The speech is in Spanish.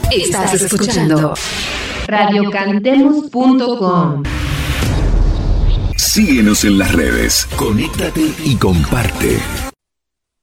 Estás escuchando radiocantemos.com. Síguenos en las redes, conéctate y comparte.